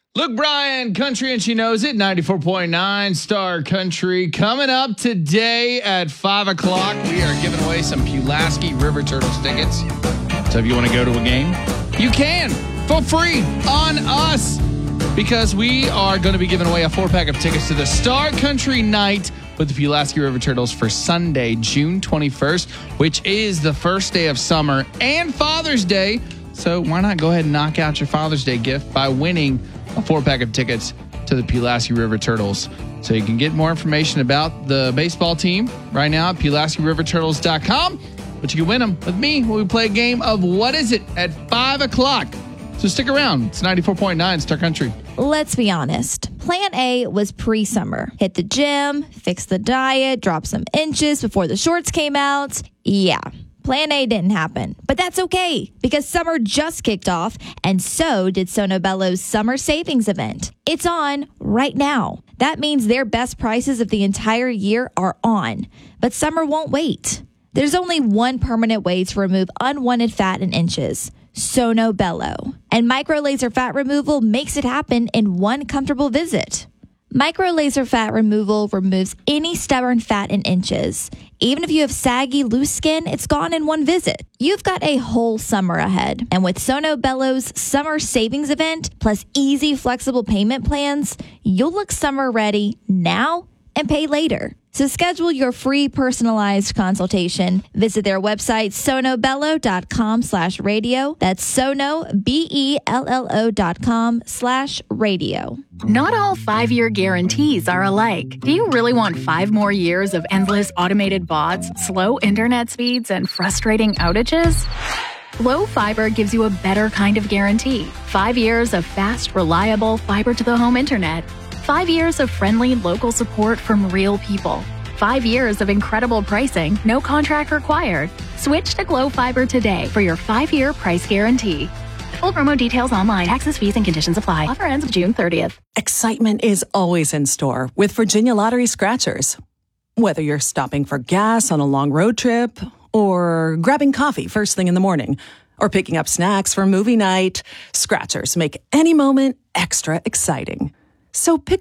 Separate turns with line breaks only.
Luke Bryan, Country and She Knows It, 94.9 Star Country. Coming up today at 5 o'clock, we are giving away some Pulaski River Turtles tickets. So if you want to go to a game, you can for free on us, because we are going to be giving away a 4-pack of tickets to the Star Country Night with the Pulaski River Turtles for Sunday, June 21st, which is the first day of summer and Father's Day. So why not go ahead and knock out your Father's Day gift by winning a 4-pack of tickets to the Pulaski River Turtles. So you can get more information about the baseball team right now at PulaskiRiverTurtles.com. But you can win them with me when we play a game of What Is It at 5 o'clock. So stick around. It's 94.9 Star Country.
Let's be honest. Plan A was pre-summer. Hit the gym, fix the diet, drop some inches before the shorts came out. Yeah. Plan A didn't happen, but that's okay because summer just kicked off, and so did Sono Bello's summer savings event. It's on right now. That means their best prices of the entire year are on, but summer won't wait. There's only one permanent way to remove unwanted fat in inches: Sono Bello. And micro laser fat removal makes it happen in one comfortable visit. Micro laser fat removal removes any stubborn fat in inches. Even if you have saggy, loose skin, it's gone in one visit. You've got a whole summer ahead. And with Sono Bello's summer savings event, plus easy, flexible payment plans, you'll look summer ready now and pay later. So schedule your free personalized consultation. Visit their website, sonobello.com/radio. That's Sono, BELLO.com/radio.
Not all 5-year guarantees are alike. Do you really want 5 more years of endless automated bots, slow internet speeds, and frustrating outages? Glo Fiber gives you a better kind of guarantee. 5 years of fast, reliable fiber-to-the-home internet. 5 years of friendly local support from real people. 5 years of incredible pricing, no contract required. Switch to Glo Fiber today for your 5-year price guarantee. Full promo details online. Taxes, fees, and conditions apply. Offer ends of June 30th.
Excitement is always in store with Virginia Lottery Scratchers. Whether you're stopping for gas on a long road trip, or grabbing coffee first thing in the morning, or picking up snacks for movie night, Scratchers make any moment extra exciting. So pick